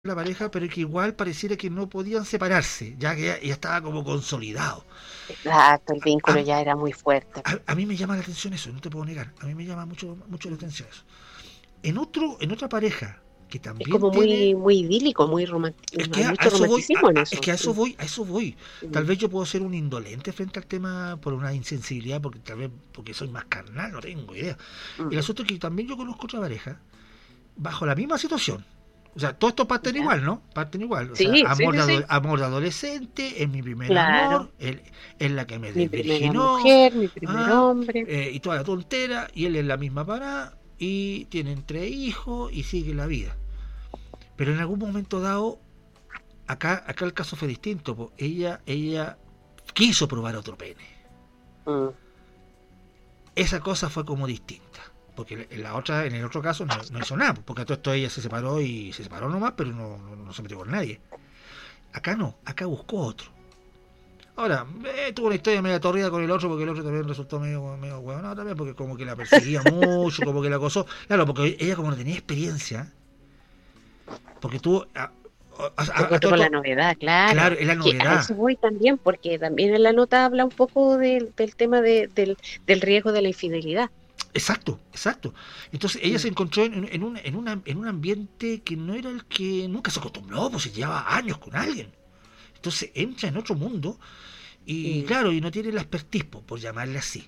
la pareja, pero que igual pareciera que no podían separarse, ya que ya estaba como consolidado. Exacto, el A, vínculo ya era muy fuerte. a mí me llama la atención eso, no te puedo negar, a mí me llama mucho la atención eso. En otra pareja que Es también como tiene. muy idílico, muy Es romántico. que Hay a mucho eso voy, romanticismo en es eso. que a eso voy. Tal Mm, vez yo puedo ser un indolente frente al tema por una insensibilidad, porque tal vez porque soy más carnal, no tengo idea. El mm. asunto es que también yo conozco otra pareja bajo la misma situación. O sea, todos estos parten ¿Ya? igual, ¿no? Parten igual. O sea, Sí, sí, sí, sí. amor de adolescente, es mi primer Claro. amor, él es la que me Mi primera desvirginó, mujer, mi primer ah, hombre. y toda la tontera, y él es la misma parada, y tienen 3 hijos, y sigue la vida. Pero en algún momento dado, acá el caso fue distinto. Po. Ella quiso probar otro pene. Mm, Esa cosa fue como distinta. Porque en el otro caso no hizo nada. Porque a todo esto ella se separó y se separó nomás, pero no se metió con nadie. Acá no, acá buscó otro. Ahora, tuvo una historia media torrida con el otro, porque el otro también resultó medio huevonado también, porque como que la perseguía mucho, como que la acosó. Claro, porque ella como no tenía experiencia, porque tuvo. de acuerdo Todo con la esto, novedad, claro. claro, es la Que a novedad. eso voy también, porque también en la nota habla un poco del tema del riesgo de la infidelidad. Exacto, exacto. Entonces ella Mm, se encontró en un ambiente que no era el que nunca se acostumbró, pues se llevaba años con alguien. Entonces entra en otro mundo y mm, claro, y no tiene la expertise, por llamarle así.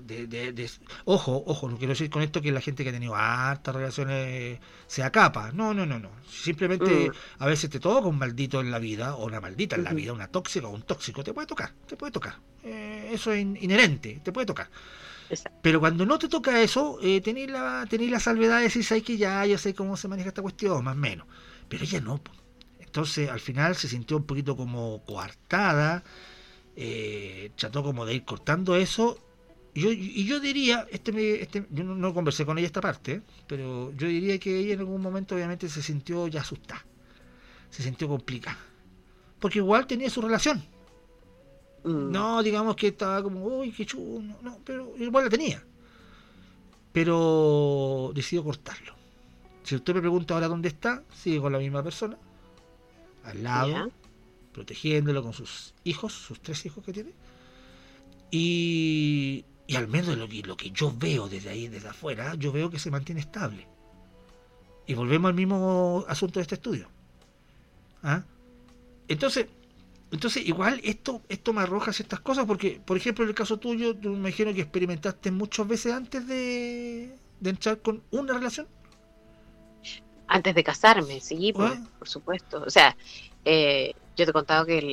Ojo, no quiero decir con esto que la gente que ha tenido hartas relaciones sea capa. No. Simplemente mm, a veces te toca un maldito en la vida, o una maldita en la ujú, vida, una tóxica o un tóxico, te puede tocar, te puede tocar. Eso es inherente, te puede tocar. exacto. Pero cuando no te toca eso, tenéis la salvedad de decir, sabes que ya yo sé cómo se maneja esta cuestión, más o menos. Pero ella no. Po. Entonces al final se sintió un poquito como coartada, trató como de ir cortando eso. Yo diría, yo no conversé con ella esta parte, pero yo diría que ella en algún momento obviamente se sintió ya asustada, se sintió complicada. Porque igual tenía su relación. Mm, No, digamos que estaba como, uy, qué chulo, no, pero igual la tenía. Pero decidió cortarlo. Si usted me pregunta ahora dónde está, sigue con la misma persona, al lado, ya. protegiéndolo con sus hijos, sus 3 hijos que tiene. Y al menos lo que yo veo desde ahí, desde afuera, yo veo que se mantiene estable. Y volvemos al mismo asunto de este estudio. ¿Ah? Entonces, igual esto me arroja ciertas cosas porque, por ejemplo, en el caso tuyo, tú me imagino que experimentaste muchas veces antes de entrar con una relación. Antes de casarme, sí, pues, ¿Ah? por supuesto. O sea, yo te he contado que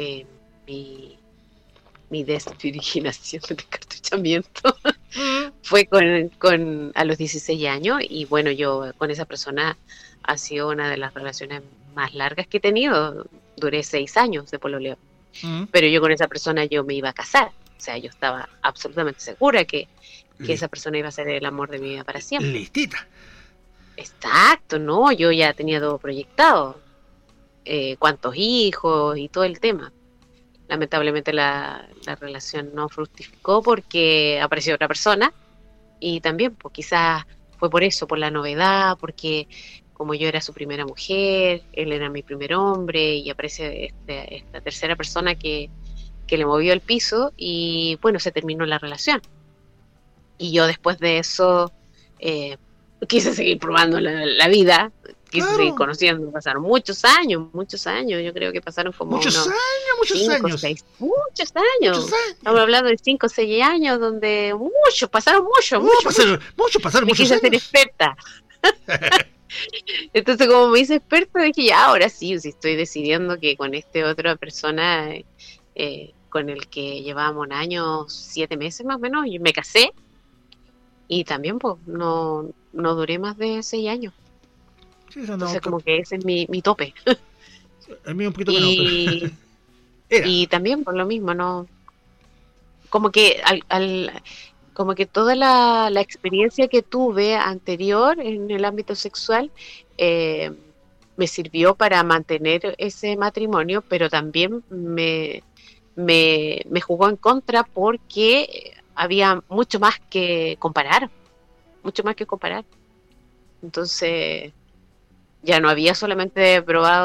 mi desvirginación, de descartuchamiento, Mm. fue a los 16 años y bueno, yo con esa persona ha sido una de las relaciones más largas que he tenido. Duré 6 años de pololeo, Mm. pero yo con esa persona yo me iba a casar. O sea, yo estaba absolutamente segura que esa persona iba a ser el amor de mi vida para siempre. Listita. Exacto, ¿no? Yo ya tenía todo proyectado, cuántos hijos y todo el tema. Lamentablemente la relación no fructificó porque apareció otra persona y también, pues quizás fue por eso, por la novedad, porque como yo era su primera mujer, él era mi primer hombre y aparece esta tercera persona que le movió el piso y bueno, se terminó la relación. Y yo después de eso eh, quise seguir probando la vida, quise seguir Claro. conociendo, pasaron muchos años, yo creo que pasaron como Muchos unos años, muchos 5, años. 6, muchos Muchos años. Estamos años. hablando de 5, 6 años donde pasaron Pasaron Me muchos quise hacer años. experta. Entonces, como me hice experta, dije, ya, ahora sí, si estoy decidiendo que con este otra persona, con el que llevábamos un año, 7 meses más o menos, y me casé, y también, pues, no duré más de 6 años. Sí, se andamos. Entonces, como que ese es mi tope. El mío un poquito menos, pero. Y, Era. y también, por lo mismo, ¿no? Como que como que toda la experiencia que tuve anterior en el ámbito sexual eh, me sirvió para mantener ese matrimonio, pero también me jugó en contra porque había mucho más que comparar. Entonces, ya no había solamente probado